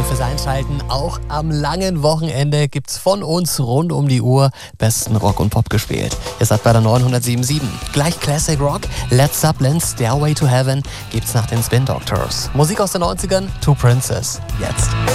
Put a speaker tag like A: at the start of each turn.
A: fürs Einschalten. Auch am langen Wochenende gibt's von uns rund um die Uhr besten Rock und Pop gespielt. Ihr seid bei der 907. Gleich Classic Rock, Led Zeppelin, Stairway to Heaven gibt's nach den Spin Doctors. Musik aus den 90ern, Two Princes. Jetzt.